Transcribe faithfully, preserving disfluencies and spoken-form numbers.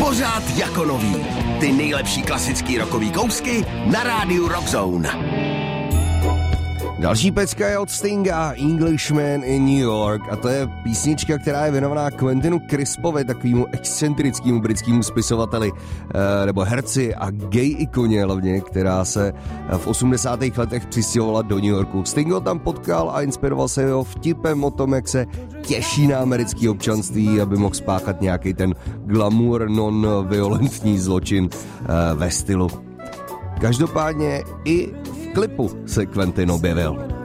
Pořád jako nový. Ty nejlepší klasický rockový kousky na rádiu Rockzone. Další pecka je od Stinga, Englishman in New York, a to je písnička, která je věnovaná Quentinu Crispovi, takovému excentrickému britskému spisovateli eh, nebo herci a gay ikoně hlavně, která se v osmdesátých letech přistěhovala do New Yorku. Sting ho tam potkal a inspiroval se jeho vtipem o tom, jak se těší na americké občanství, aby mohl spáchat nějaký ten glamour non-violentní zločin eh, ve stylu. Každopádně i v klipu se Quentin objevil.